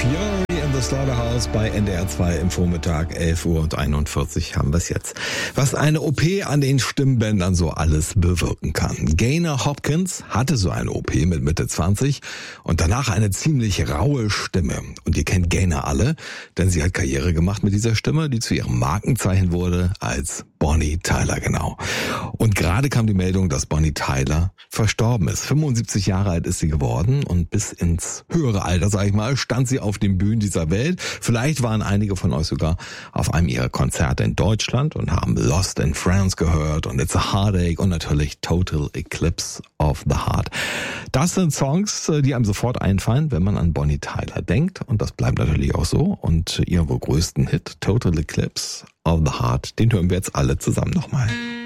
Fury in the Slaughterhouse bei NDR 2 im Vormittag, 11:41 haben wir es jetzt. Was eine OP an den Stimmbändern so alles bewirken kann. Gaynor Hopkins hatte so eine OP mit Mitte 20 und danach eine ziemlich raue Stimme. Und ihr kennt Gaynor alle, denn sie hat Karriere gemacht mit dieser Stimme, die zu ihrem Markenzeichen wurde als Bonnie Tyler, genau. Und gerade kam die Meldung, dass Bonnie Tyler verstorben ist. 75 Jahre alt ist sie geworden und bis ins höhere Alter, sag ich mal, stand sie auf den Bühnen dieser Welt. Vielleicht waren einige von euch sogar auf einem ihrer Konzerte in Deutschland und haben Lost in France gehört und It's a Heartache und natürlich Total Eclipse of the Heart. Das sind Songs, die einem sofort einfallen, wenn man an Bonnie Tyler denkt, und das bleibt natürlich auch so. Und ihr wohl größten Hit, Total Eclipse of the Heart, den hören wir jetzt alle zusammen nochmal.